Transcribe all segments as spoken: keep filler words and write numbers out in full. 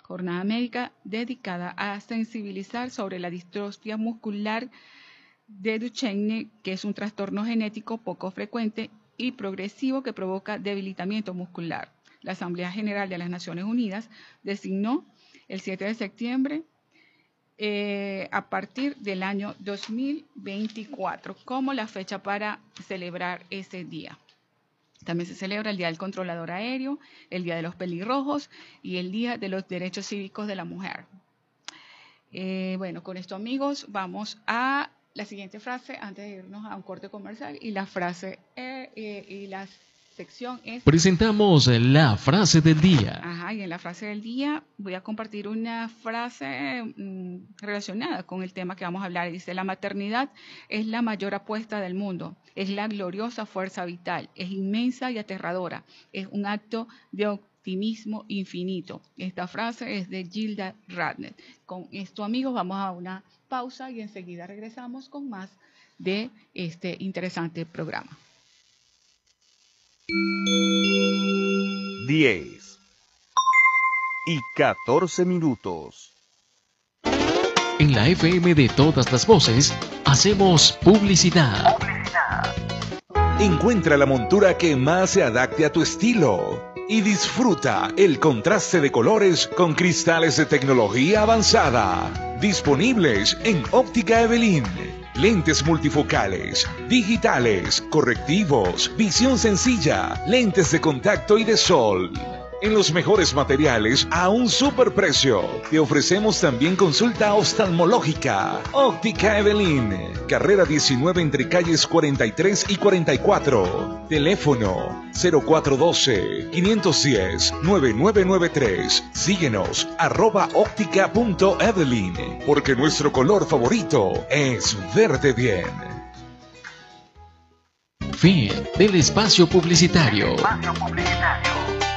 jornada médica dedicada a sensibilizar sobre la distrofia muscular de Duchenne, que es un trastorno genético poco frecuente y progresivo que provoca debilitamiento muscular. La Asamblea General de las Naciones Unidas designó el siete de septiembre eh, a partir del año dos mil veinticuatro como la fecha para celebrar ese día. También se celebra el Día del Controlador Aéreo, el Día de los Pelirrojos y el Día de los Derechos Cívicos de la Mujer. Eh, bueno, con esto, amigos, vamos a la siguiente frase antes de irnos a un corte comercial. Y la frase eh, eh, y la sección es... Presentamos la frase del día. Ajá, y en la frase del día voy a compartir una frase mmm, relacionada con el tema que vamos a hablar. Dice: la maternidad es la mayor apuesta del mundo, es la gloriosa fuerza vital, es inmensa y aterradora, es un acto de optimismo infinito. Esta frase es de Gilda Radner. Con esto, amigos, vamos a una pausa y enseguida regresamos con más de este interesante programa. diez y catorce minutos. En la F M de todas las voces, hacemos publicidad. Encuentra la montura que más se adapte a tu estilo y disfruta el contraste de colores con cristales de tecnología avanzada. Disponibles en Óptica Evelyn. Lentes multifocales, digitales, correctivos, visión sencilla, lentes de contacto y de sol. En los mejores materiales a un superprecio. Te ofrecemos también consulta oftalmológica. Óptica Evelyn. Carrera diecinueve entre calles cuarenta y tres y cuarenta y cuatro. Teléfono cero cuatro uno dos, cinco uno cero, nueve nueve nueve tres. Síguenos arroba óptica punto evelyn. Porque nuestro color favorito es verde bien. Fin del espacio publicitario. Espacio publicitario.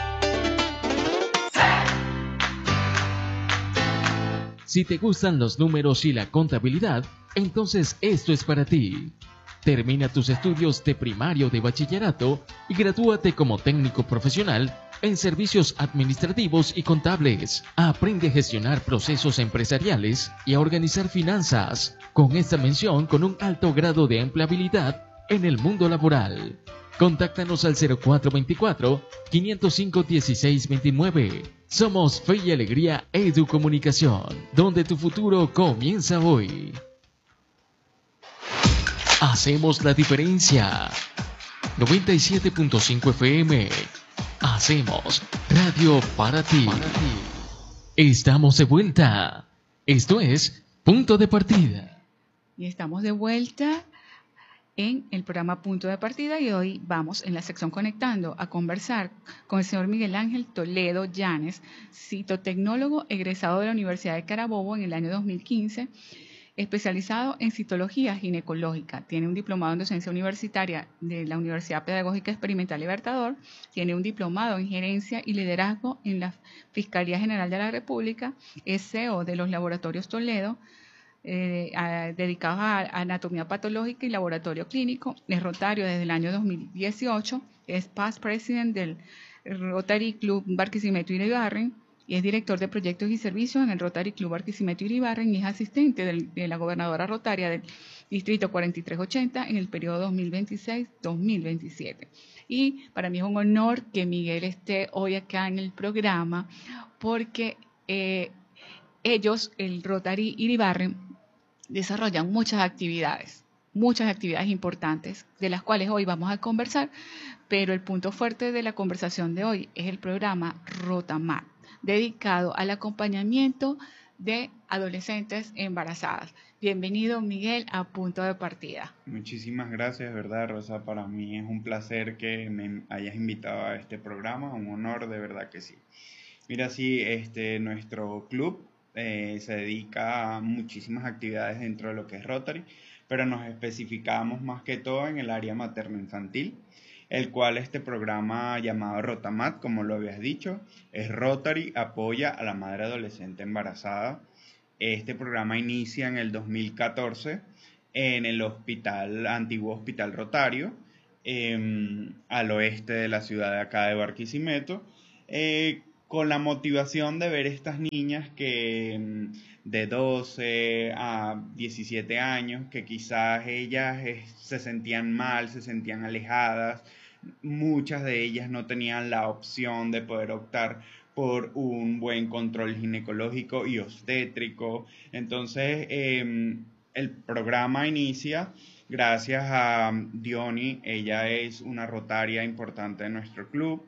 Si te gustan los números y la contabilidad, entonces esto es para ti. Termina tus estudios de primario o de bachillerato y gradúate como técnico profesional en servicios administrativos y contables. Aprende a gestionar procesos empresariales y a organizar finanzas, con esta mención con un alto grado de empleabilidad en el mundo laboral. Contáctanos al cero cuatro dos cuatro, cinco cero cinco, uno seis dos nueve. Somos Fe y Alegría Educomunicación, donde tu futuro comienza hoy. Hacemos la diferencia. noventa y siete punto cinco F M. Hacemos radio para ti. para ti. Estamos de vuelta. Esto es Punto de Partida. Y estamos de vuelta en el programa Punto de Partida, y hoy vamos en la sección Conectando a conversar con el señor Miguel Ángel Toledo Llanes, citotecnólogo egresado de la Universidad de Carabobo en el año dos mil quince, especializado en citología ginecológica. Tiene un diplomado en docencia universitaria de la Universidad Pedagógica Experimental Libertador, tiene un diplomado en gerencia y liderazgo en la Fiscalía General de la República, es C E O de los Laboratorios Toledo, Eh, a, dedicados a, a anatomía patológica y laboratorio clínico. Es rotario desde el año dos mil dieciocho, es past president del Rotary Club Barquisimeto Iribarren y es director de proyectos y servicios en el Rotary Club Barquisimeto Iribarren y es asistente del, de la gobernadora rotaria del distrito cuarenta y tres ochenta en el periodo dos mil veintiséis dos mil veintisiete. Y para mí es un honor que Miguel esté hoy acá en el programa porque eh, ellos, el Rotary Iribarren, desarrollan muchas actividades, muchas actividades importantes, de las cuales hoy vamos a conversar, pero el punto fuerte de la conversación de hoy es el programa Rotamat, dedicado al acompañamiento de adolescentes embarazadas. Bienvenido, Miguel, a Punto de Partida. Muchísimas gracias, ¿verdad, Rosa? Para mí es un placer que me hayas invitado a este programa, un honor, de verdad que sí. Mira, sí, este, nuestro club Eh, se dedica a muchísimas actividades dentro de lo que es Rotary, pero nos especificamos más que todo en el área materno-infantil, el cual este programa llamado Rotamat, como lo habías dicho, es Rotary apoya a la madre adolescente embarazada. Este programa inicia en el dos mil catorce en el hospital, antiguo Hospital Rotario, eh, al oeste de la ciudad de acá de Barquisimeto, eh, con la motivación de ver estas niñas que de doce a diecisiete años, que quizás ellas eh, se sentían mal, se sentían alejadas, muchas de ellas no tenían la opción de poder optar por un buen control ginecológico y obstétrico. Entonces, eh, el programa inicia gracias a Diony. Ella es una rotaria importante de nuestro club,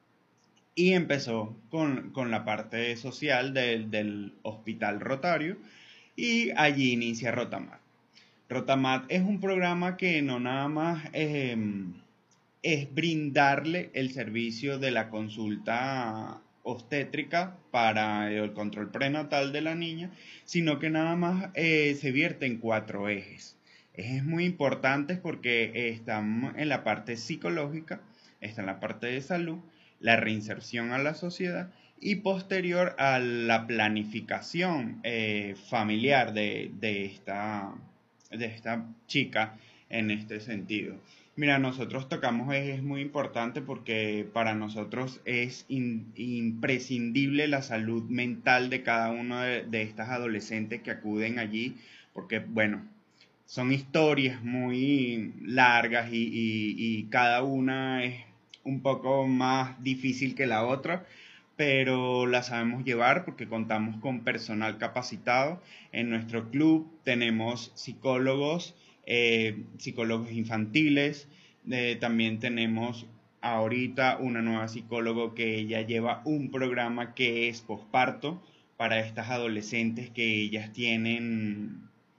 y empezó con, con la parte social del, del hospital rotario, y allí inicia Rotamat. Rotamat es un programa que no nada más eh, es brindarle el servicio de la consulta obstétrica para el control prenatal de la niña, sino que nada más eh, se vierte en cuatro ejes. Ejes muy importantes porque están en la parte psicológica, está en la parte de salud, la reinserción a la sociedad y posterior a la planificación eh, familiar de, de, esta, de esta chica en este sentido. Mira, nosotros tocamos ejes muy importantes porque para nosotros es in, imprescindible la salud mental de cada uno de, de estas adolescentes que acuden allí, porque, bueno, son historias muy largas y, y, y cada una es un poco más difícil que la otra, pero la sabemos llevar porque contamos con personal capacitado. En nuestro club tenemos psicólogos, eh, psicólogos infantiles, eh, también tenemos ahorita una nueva psicóloga que ella lleva un programa que es posparto para estas adolescentes que ellas tienen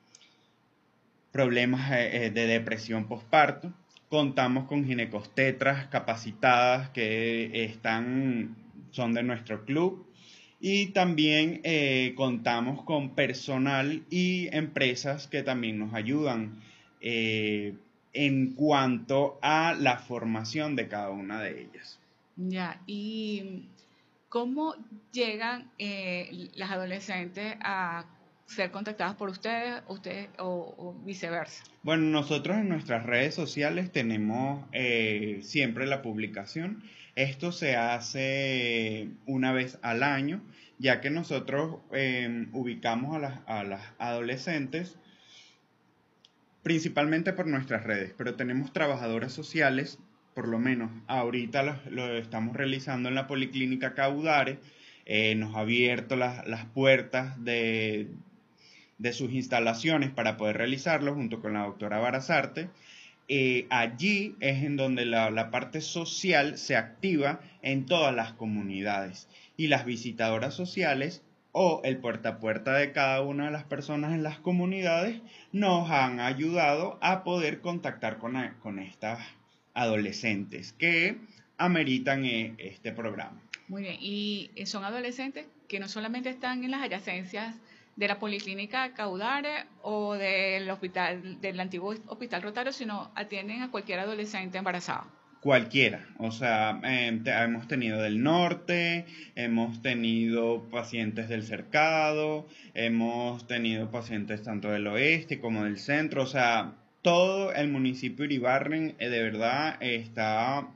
problemas eh, de depresión posparto. Contamos con ginecostetras capacitadas que están, son de nuestro club, y también eh, contamos con personal y empresas que también nos ayudan eh, en cuanto a la formación de cada una de ellas. Ya, ¿y cómo llegan eh, las adolescentes a ser contactadas por ustedes, ustedes o, o viceversa? Bueno, nosotros en nuestras redes sociales tenemos eh, siempre la publicación. Esto se hace una vez al año, ya que nosotros eh, ubicamos a las, a las adolescentes principalmente por nuestras redes, pero tenemos trabajadoras sociales, por lo menos ahorita lo, lo estamos realizando en la Policlínica Caudare. Eh, nos ha abierto las, las puertas de, de sus instalaciones para poder realizarlo junto con la doctora Barazarte. Eh, allí es en donde la, la parte social se activa en todas las comunidades, y las visitadoras sociales o el puerta a puerta de cada una de las personas en las comunidades nos han ayudado a poder contactar con, con estas adolescentes que ameritan eh, este programa. Muy bien, y son adolescentes que no solamente están en las adyacencias de la Policlínica Caudare o del hospital, del antiguo Hospital Rotario, sino atienden a cualquier adolescente embarazado. Cualquiera, o sea, eh, te, hemos tenido del norte, hemos tenido pacientes del cercado, hemos tenido pacientes tanto del oeste como del centro, o sea, todo el municipio de Iribarren eh, de verdad está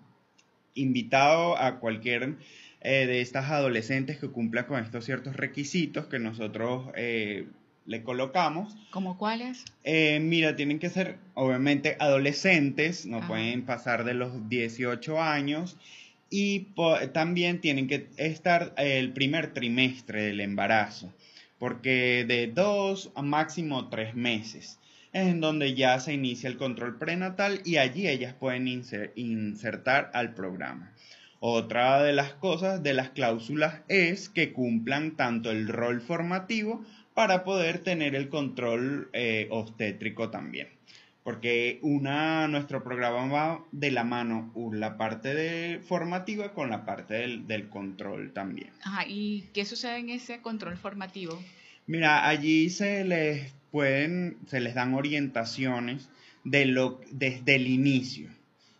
invitado a cualquier eh, de estas adolescentes que cumplan con estos ciertos requisitos que nosotros eh, le colocamos. ¿Cómo cuáles? Eh, mira, tienen que ser obviamente adolescentes, no Ajá. pueden pasar de los dieciocho años, y po- también tienen que estar el primer trimestre del embarazo, porque de dos a máximo tres meses es en donde ya se inicia el control prenatal, y allí ellas pueden inser- insertar al programa. Otra de las cosas de las cláusulas es que cumplan tanto el rol formativo para poder tener el control eh, obstétrico también. Porque una, nuestro programa va de la mano, la parte de formativa con la parte del, del control también. Ajá, ¿y qué sucede en ese control formativo? Mira, allí se les pueden, se les dan orientaciones de lo, desde el inicio,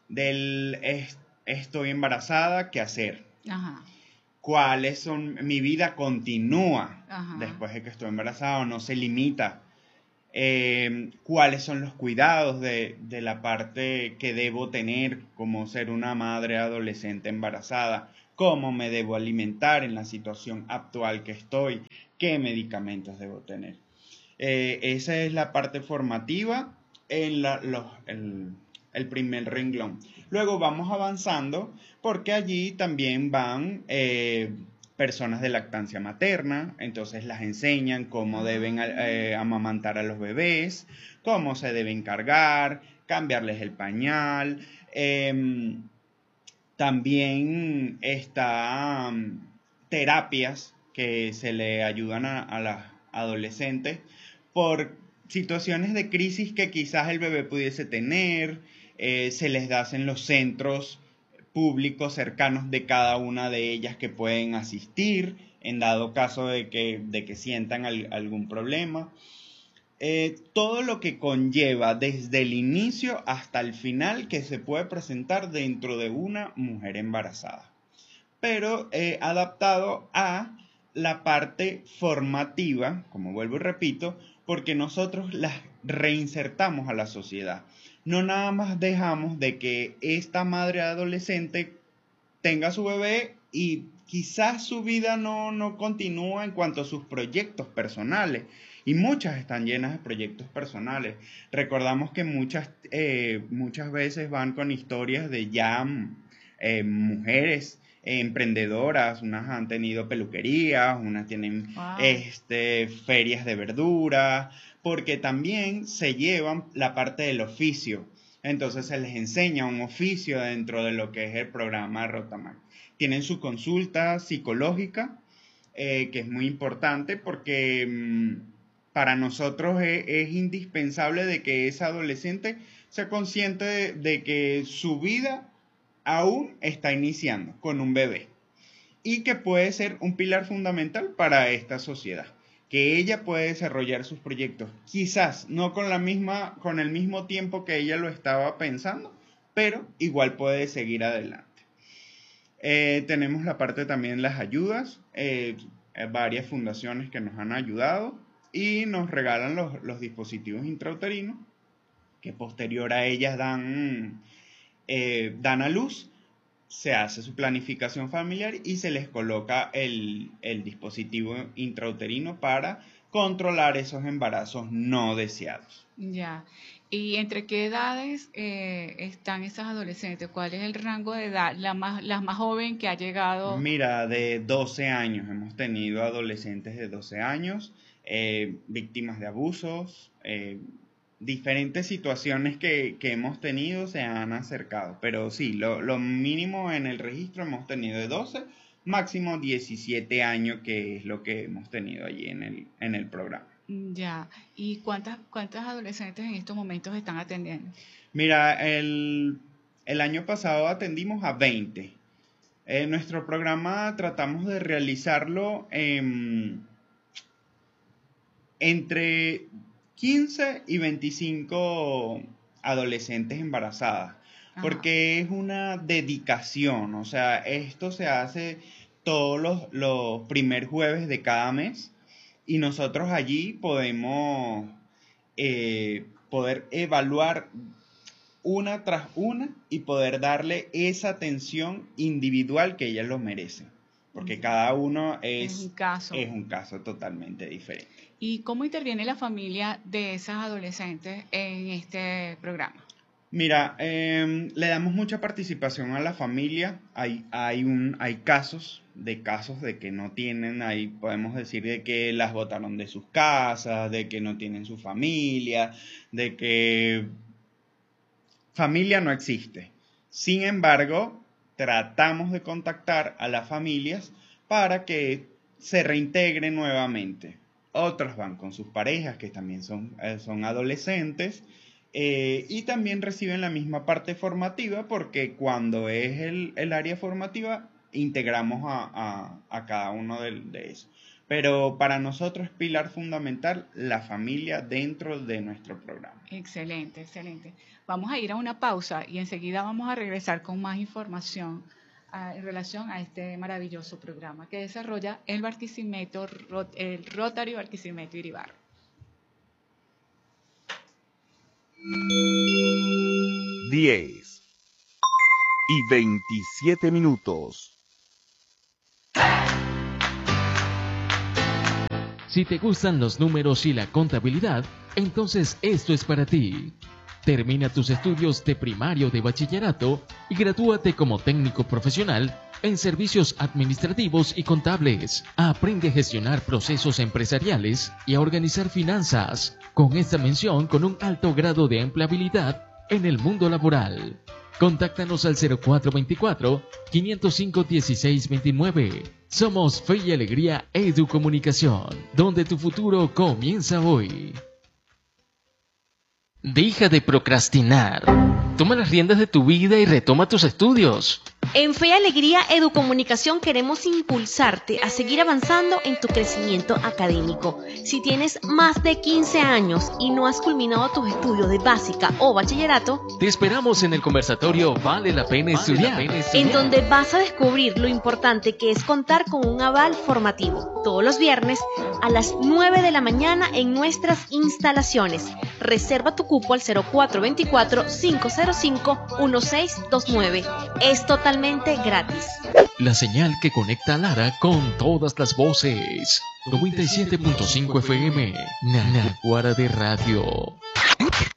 del es, estoy embarazada, ¿qué hacer? Ajá. ¿Cuáles son? Mi vida continúa Ajá. después de que estoy embarazada, no se limita. Eh, ¿cuáles son los cuidados de, de la parte que debo tener como ser una madre adolescente embarazada? cómo me debo alimentar en la situación actual que estoy, qué medicamentos debo tener. Eh, esa es la parte formativa en la, los, el, el primer renglón. Luego vamos avanzando porque allí también van eh, personas de lactancia materna, entonces las enseñan cómo deben eh, amamantar a los bebés, cómo se deben cargar, cambiarles el pañal. Eh, también está um, terapias que se le ayudan a, a las adolescentes por situaciones de crisis que quizás el bebé pudiese tener. Eh, se les da en los centros públicos cercanos de cada una de ellas que pueden asistir en dado caso de que, de que sientan al, algún problema. Eh, todo lo que conlleva desde el inicio hasta el final que se puede presentar dentro de una mujer embarazada, pero eh, adaptado a la parte formativa, como vuelvo y repito, porque nosotros las reinsertamos a la sociedad. No nada más dejamos de que esta madre adolescente tenga su bebé y quizás su vida no, no continúa en cuanto a sus proyectos personales. Y muchas están llenas de proyectos personales. Recordamos que muchas, eh, muchas veces van con historias de ya eh, mujeres eh, emprendedoras. Unas han tenido peluquerías, unas tienen wow. este, ferias de verdura, porque también se llevan la parte del oficio. Entonces se les enseña un oficio dentro de lo que es el programa Rotamac. Tienen su consulta psicológica, eh, que es muy importante porque mmm, para nosotros es, es indispensable de que esa adolescente sea consciente de, de que su vida aún está iniciando con un bebé y que puede ser un pilar fundamental para esta sociedad, que ella puede desarrollar sus proyectos, quizás no con la misma, con el mismo tiempo que ella lo estaba pensando, pero igual puede seguir adelante. Eh, tenemos la parte también de las ayudas, eh, varias fundaciones que nos han ayudado y nos regalan los, los dispositivos intrauterinos que posterior a ellas dan, eh, dan a luz. Se hace su planificación familiar y se les coloca el, el dispositivo intrauterino para controlar esos embarazos no deseados. Ya. ¿Y entre qué edades eh, están esas adolescentes? ¿Cuál es el rango de edad? La más, la más joven que ha llegado. Mira, de doce años. Hemos tenido adolescentes de doce años, eh, víctimas de abusos, eh, diferentes situaciones que, que hemos tenido se han acercado, pero sí, lo, lo mínimo en el registro hemos tenido de doce, máximo diecisiete años, que es lo que hemos tenido allí en el, en el programa. Ya, ¿y cuántas, cuántas adolescentes en estos momentos están atendiendo? Mira, el, el año pasado atendimos a veinte. En nuestro programa tratamos de realizarlo en, entre quince y veinticinco adolescentes embarazadas, ajá, porque es una dedicación, o sea, esto se hace todos los, los primer jueves de cada mes y nosotros allí podemos eh, poder evaluar una tras una y poder darle esa atención individual que ellas lo merecen, porque sí, cada uno es, es, un caso. es un caso totalmente diferente. ¿Y cómo interviene la familia de esas adolescentes en este programa? Mira, eh, le damos mucha participación a la familia. Hay, hay, un, hay casos de casos de que no tienen, ahí podemos decir de que las botaron de sus casas, de que no tienen su familia, de que familia no existe. Sin embargo, tratamos de contactar a las familias para que se reintegren nuevamente. Otros van con sus parejas que también son, eh, son adolescentes eh, y también reciben la misma parte formativa porque cuando es el, el área formativa integramos a, a, a cada uno de, de esos. Pero para nosotros es pilar fundamental la familia dentro de nuestro programa. Excelente, excelente. Vamos a ir a una pausa y enseguida vamos a regresar con más información uh, en relación a este maravilloso programa que desarrolla el Barquisimeto, el Rotary Barquisimeto Iribarro. diez y veintisiete minutos. Si te gustan los números y la contabilidad, entonces esto es para ti. Termina tus estudios de primario de bachillerato y gradúate como técnico profesional en servicios administrativos y contables. Aprende a gestionar procesos empresariales y a organizar finanzas, con esta mención con un alto grado de empleabilidad en el mundo laboral. Contáctanos al cero cuatro veinticuatro, quinientos cinco, dieciséis veintinueve. Somos Fe y Alegría Educomunicación, donde tu futuro comienza hoy. Deja de procrastinar. Toma las riendas de tu vida y retoma tus estudios. En Fe y Alegría Educomunicación queremos impulsarte a seguir avanzando en tu crecimiento académico. Si tienes más de quince años y no has culminado tus estudios de básica o bachillerato, te esperamos en el conversatorio Vale la Pena Estudiar, vale la pena estudiar, en donde vas a descubrir lo importante que es contar con un aval formativo. Todos los viernes a las nueve de la mañana en nuestras instalaciones. Reserva tu cupo al cero cuatro veinticuatro, quinientos cinco, dieciséis veintinueve. Es totalmente gratis. La señal que conecta a Lara con todas las voces. noventa y siete punto cinco F M, Naguara de Radio.